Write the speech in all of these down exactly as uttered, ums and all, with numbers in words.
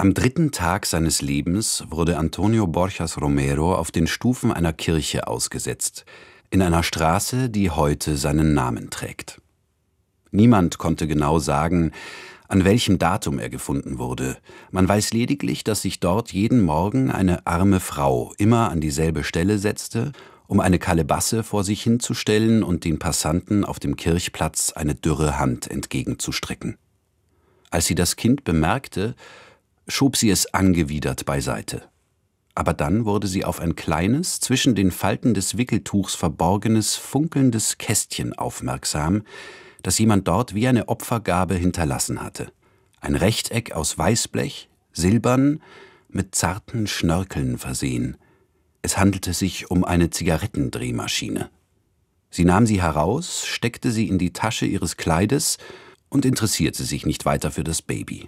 Am dritten Tag seines Lebens wurde Antonio Borjas Romero auf den Stufen einer Kirche ausgesetzt, in einer Straße, die heute seinen Namen trägt. Niemand konnte genau sagen, an welchem Datum er gefunden wurde. Man weiß lediglich, dass sich dort jeden Morgen eine arme Frau immer an dieselbe Stelle setzte, um eine Kalebasse vor sich hinzustellen und den Passanten auf dem Kirchplatz eine dürre Hand entgegenzustrecken. Als sie das Kind bemerkte, schob sie es angewidert beiseite. Aber dann wurde sie auf ein kleines, zwischen den Falten des Wickeltuchs verborgenes, funkelndes Kästchen aufmerksam, das jemand dort wie eine Opfergabe hinterlassen hatte. Ein Rechteck aus Weißblech, silbern, mit zarten Schnörkeln versehen. Es handelte sich um eine Zigarettendrehmaschine. Sie nahm sie heraus, steckte sie in die Tasche ihres Kleides und interessierte sich nicht weiter für das Baby.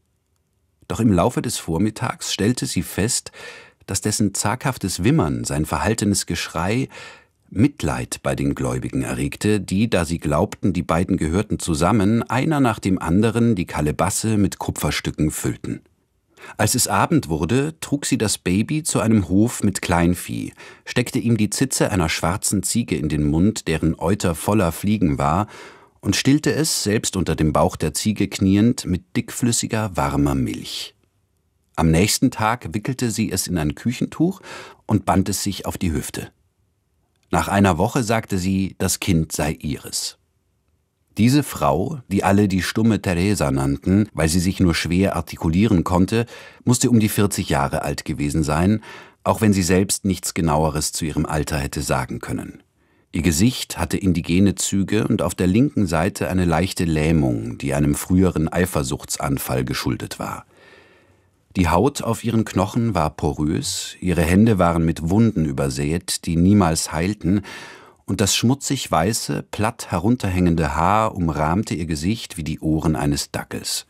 Doch im Laufe des Vormittags stellte sie fest, dass dessen zaghaftes Wimmern, sein verhaltenes Geschrei, Mitleid bei den Gläubigen erregte, die, da sie glaubten, die beiden gehörten zusammen, einer nach dem anderen die Kalebasse mit Kupferstücken füllten. Als es Abend wurde, trug sie das Baby zu einem Hof mit Kleinvieh, steckte ihm die Zitze einer schwarzen Ziege in den Mund, deren Euter voller Fliegen war, und stillte es, selbst unter dem Bauch der Ziege kniend, mit dickflüssiger, warmer Milch. Am nächsten Tag wickelte sie es in ein Küchentuch und band es sich auf die Hüfte. Nach einer Woche sagte sie, das Kind sei ihres. Diese Frau, die alle die stumme Teresa nannten, weil sie sich nur schwer artikulieren konnte, musste um die vierzig Jahre alt gewesen sein, auch wenn sie selbst nichts Genaueres zu ihrem Alter hätte sagen können. Ihr Gesicht hatte indigene Züge und auf der linken Seite eine leichte Lähmung, die einem früheren Eifersuchtsanfall geschuldet war. Die Haut auf ihren Knochen war porös, ihre Hände waren mit Wunden übersät, die niemals heilten, und das schmutzig weiße, platt herunterhängende Haar umrahmte ihr Gesicht wie die Ohren eines Dackels.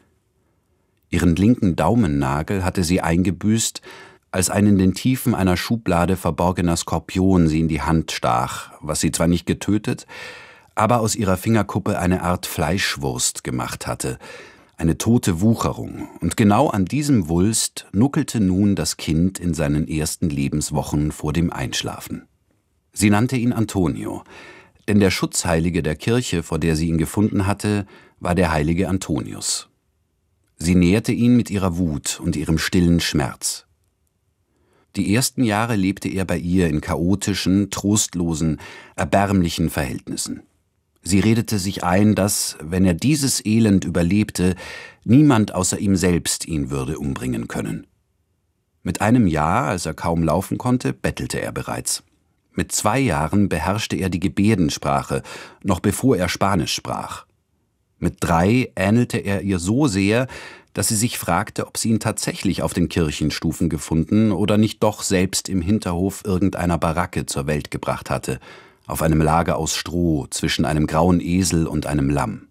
Ihren linken Daumennagel hatte sie eingebüßt, als ein in den Tiefen einer Schublade verborgener Skorpion sie in die Hand stach, was sie zwar nicht getötet, aber aus ihrer Fingerkuppe eine Art Fleischwurst gemacht hatte, eine tote Wucherung, und genau an diesem Wulst nuckelte nun das Kind in seinen ersten Lebenswochen vor dem Einschlafen. Sie nannte ihn Antonio, denn der Schutzheilige der Kirche, vor der sie ihn gefunden hatte, war der heilige Antonius. Sie nährte ihn mit ihrer Wut und ihrem stillen Schmerz. Die ersten Jahre lebte er bei ihr in chaotischen, trostlosen, erbärmlichen Verhältnissen. Sie redete sich ein, dass, wenn er dieses Elend überlebte, niemand außer ihm selbst ihn würde umbringen können. Mit einem Jahr, als er kaum laufen konnte, bettelte er bereits. Mit zwei Jahren beherrschte er die Gebärdensprache, noch bevor er Spanisch sprach. Mit drei ähnelte er ihr so sehr, dass sie sich fragte, ob sie ihn tatsächlich auf den Kirchenstufen gefunden oder nicht doch selbst im Hinterhof irgendeiner Baracke zur Welt gebracht hatte, auf einem Lager aus Stroh zwischen einem grauen Esel und einem Lamm.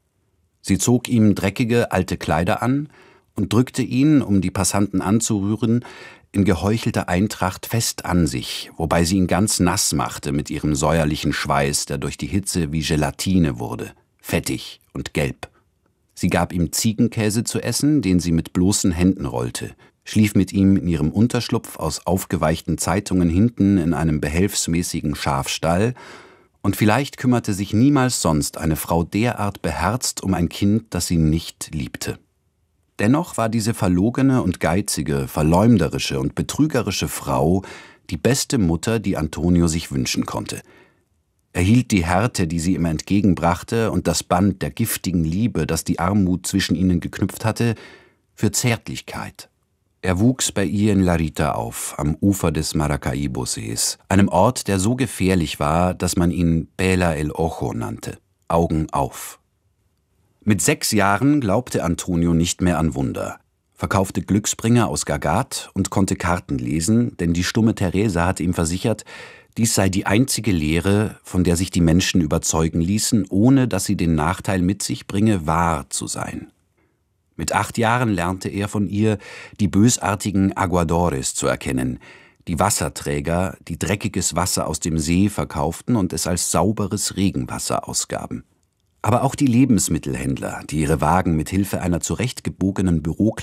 Sie zog ihm dreckige alte Kleider an und drückte ihn, um die Passanten anzurühren, in geheuchelter Eintracht fest an sich, wobei sie ihn ganz nass machte mit ihrem säuerlichen Schweiß, der durch die Hitze wie Gelatine wurde, fettig und gelb. Sie gab ihm Ziegenkäse zu essen, den sie mit bloßen Händen rollte, schlief mit ihm in ihrem Unterschlupf aus aufgeweichten Zeitungen hinten in einem behelfsmäßigen Schafstall, und vielleicht kümmerte sich niemals sonst eine Frau derart beherzt um ein Kind, das sie nicht liebte. Dennoch war diese verlogene und geizige, verleumderische und betrügerische Frau die beste Mutter, die Antonio sich wünschen konnte. Er hielt die Härte, die sie ihm entgegenbrachte, und das Band der giftigen Liebe, das die Armut zwischen ihnen geknüpft hatte, für Zärtlichkeit. Er wuchs bei ihr in Larita auf, am Ufer des Maracaibo-Sees, einem Ort, der so gefährlich war, dass man ihn Pela el Ojo nannte, Augen auf. Mit sechs Jahren glaubte Antonio nicht mehr an Wunder, verkaufte Glücksbringer aus Gagat und konnte Karten lesen, denn die stumme Teresa hatte ihm versichert, dies sei die einzige Lehre, von der sich die Menschen überzeugen ließen, ohne dass sie den Nachteil mit sich bringe, wahr zu sein. Mit acht Jahren lernte er von ihr, die bösartigen Aguadores zu erkennen, die Wasserträger, die dreckiges Wasser aus dem See verkauften und es als sauberes Regenwasser ausgaben. Aber auch die Lebensmittelhändler, die ihre Wagen mit Hilfe einer zurechtgebogenen Büro